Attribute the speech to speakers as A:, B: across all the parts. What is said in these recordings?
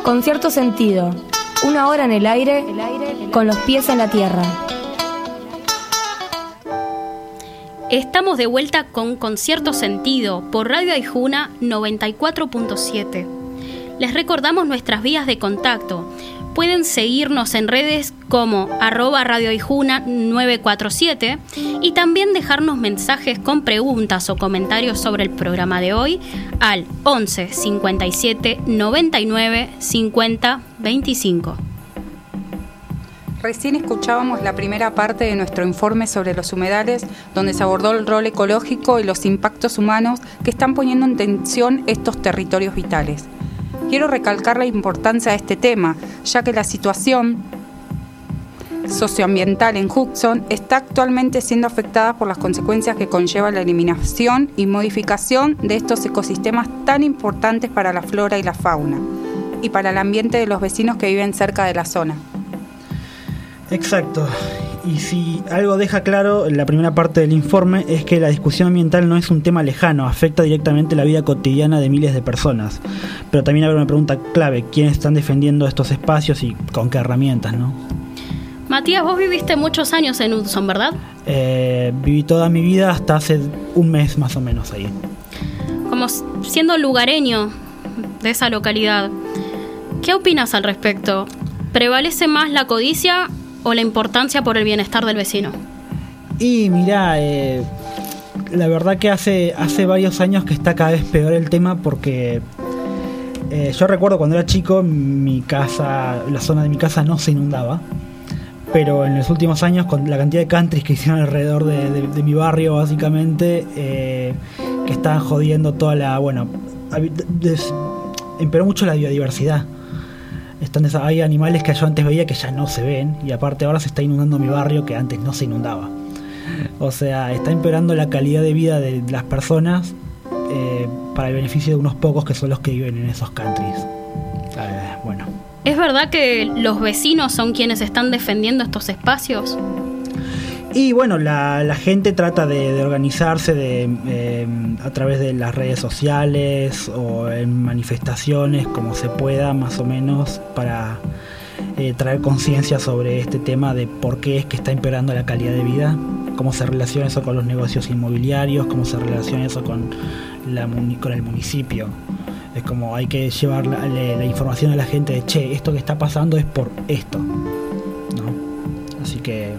A: Con cierto sentido, 1 hora en el aire, con los pies en la tierra.
B: Estamos de vuelta con Cierto Sentido por Radio Aijuna 94.7. Les recordamos nuestras vías de contacto. Pueden seguirnos en redes como @radioaijuna947 y también dejarnos mensajes con preguntas o comentarios sobre el programa de hoy al 11 57 99 50 25.
C: Recién escuchábamos la primera parte de nuestro informe sobre los humedales, donde se abordó el rol ecológico y los impactos humanos que están poniendo en tensión estos territorios vitales. Quiero recalcar la importancia de este tema, ya que la situación socioambiental en Hudson está actualmente siendo afectada por las consecuencias que conlleva la eliminación y modificación de estos ecosistemas tan importantes para la flora y la fauna, y para el ambiente de los vecinos que viven cerca de la zona.
D: Exacto. Y si algo deja claro en la primera parte del informe es que la discusión ambiental no es un tema lejano, afecta directamente la vida cotidiana de miles de personas. Pero también habrá una pregunta clave: ¿quiénes están defendiendo estos espacios y con qué herramientas, no?
B: Matías, vos viviste muchos años en Hudson, ¿verdad?
D: Viví toda mi vida hasta hace un mes más o menos ahí.
B: Como siendo lugareño de esa localidad, ¿qué opinas al respecto? ¿Prevalece más la codicia o la importancia por el bienestar del vecino?
D: Y mirá, la verdad que hace varios años que está cada vez peor el tema, porque yo recuerdo cuando era chico, mi casa, la zona de mi casa no se inundaba, pero en los últimos años, con la cantidad de countries que hicieron alrededor de mi barrio, básicamente, que estaban jodiendo toda la... Bueno, empeoró mucho la biodiversidad. Hay animales que yo antes veía que ya no se ven, y aparte ahora se está inundando mi barrio que antes no se inundaba. O sea, está empeorando la calidad de vida de las personas para el beneficio de unos pocos que son los que viven en esos countries. Bueno.
B: ¿Es verdad que los vecinos son quienes están defendiendo estos espacios?
D: Y bueno, la gente trata de organizarse a través de las redes sociales o en manifestaciones, como se pueda, más o menos, para traer conciencia sobre este tema de por qué es que está empeorando la calidad de vida, cómo se relaciona eso con los negocios inmobiliarios, cómo se relaciona eso con el municipio. Es como hay que llevar la información a la gente de, che, esto que está pasando es por esto, ¿no? Así que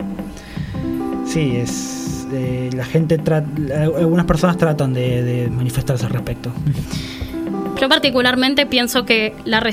D: sí, la gente algunas personas tratan de manifestarse al respecto.
B: Yo particularmente pienso que la